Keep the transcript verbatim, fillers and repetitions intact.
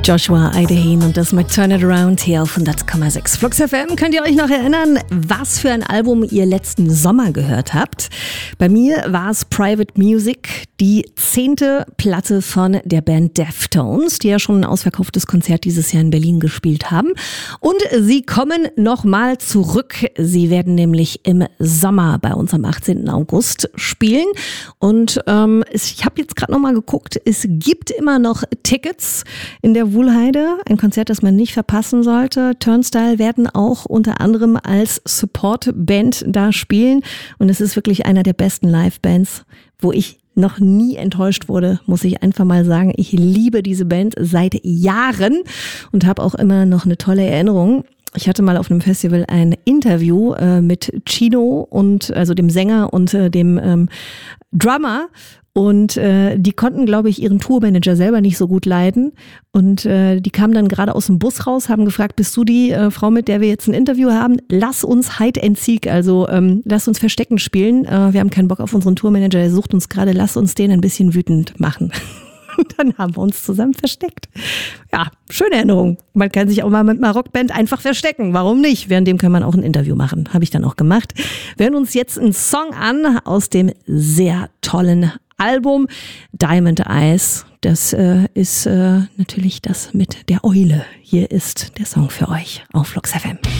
Joshua Eidehin und das mit Turn It Around hier auf hundert Komma sechs. Flux F M. Könnt ihr euch noch erinnern, was für ein Album ihr letzten Sommer gehört habt? Bei mir war es Private Music, die zehnte Platte von der Band Deftones, die ja schon ein ausverkauftes Konzert dieses Jahr in Berlin gespielt haben. Und sie kommen nochmal zurück. Sie werden nämlich im Sommer bei uns am achtzehnten August spielen. Und ähm, ich habe jetzt gerade nochmal geguckt, es gibt immer noch Tickets in der Wuhlheide, ein Konzert, das man nicht verpassen sollte. Turnstile werden auch unter anderem als Support-Band da spielen und es ist wirklich einer der besten Live-Bands, wo ich noch nie enttäuscht wurde, muss ich einfach mal sagen. Ich liebe diese Band seit Jahren und habe auch immer noch eine tolle Erinnerung. Ich hatte mal auf einem Festival ein Interview äh, mit Chino und also dem Sänger und äh, dem ähm, Drummer. Und äh, die konnten, glaube ich, ihren Tourmanager selber nicht so gut leiden. Und äh, die kamen dann gerade aus dem Bus raus, haben gefragt, bist du die äh, Frau, mit der wir jetzt ein Interview haben? Lass uns Hide and Seek, also ähm, lass uns Verstecken spielen. Äh, wir haben keinen Bock auf unseren Tourmanager, der sucht uns gerade, lass uns den ein bisschen wütend machen. Und dann haben wir uns zusammen versteckt. Ja, schöne Erinnerung. Man kann sich auch mal mit einer Rockband einfach verstecken. Warum nicht? Währenddem kann man auch ein Interview machen. Habe ich dann auch gemacht. Wir hören uns jetzt einen Song an aus dem sehr tollen Album Diamond Eyes. Das äh, ist äh, natürlich das mit der Eule. Hier ist der Song für euch auf Flux F M.